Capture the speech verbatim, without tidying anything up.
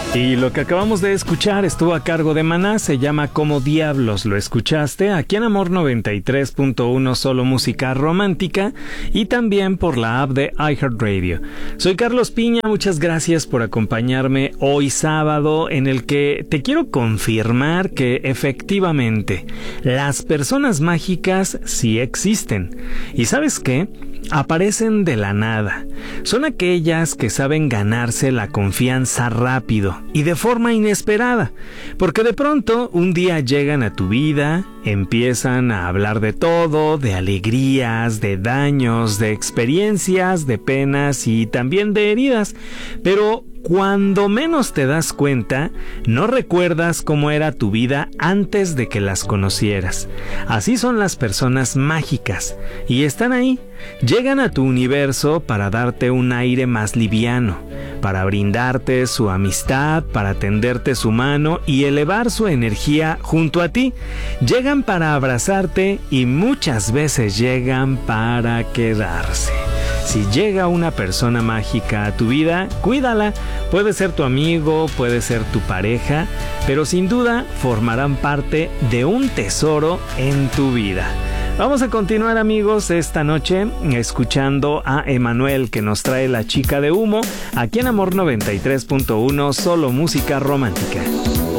Y lo que acabamos de escuchar estuvo a cargo de Maná, se llama ¿Cómo diablos lo escuchaste? Aquí en Amor noventa y tres punto uno, solo música romántica, y también por la app de iHeartRadio. Soy Carlos Piña, muchas gracias por acompañarme hoy sábado, en el que te quiero confirmar que efectivamente las personas mágicas sí existen. ¿Y sabes qué? Aparecen de la nada. Son aquellas que saben ganarse la confianza rápido y de forma inesperada, porque de pronto un día llegan a tu vida, empiezan a hablar de todo, de alegrías, de daños, de experiencias, de penas y también de heridas, pero cuando menos te das cuenta, no recuerdas cómo era tu vida antes de que las conocieras. Así son las personas mágicas, y están ahí. Llegan a tu universo para darte un aire más liviano, para brindarte su amistad, para tenderte su mano y elevar su energía junto a ti. Llegan para abrazarte y muchas veces llegan para quedarse. Si llega una persona mágica a tu vida, cuídala. Puede ser tu amigo, puede ser tu pareja, pero sin duda formarán parte de un tesoro en tu vida. Vamos a continuar, amigos, esta noche escuchando a Emanuel, que nos trae La Chica de Humo, aquí en Amor noventa y tres punto uno, solo música romántica.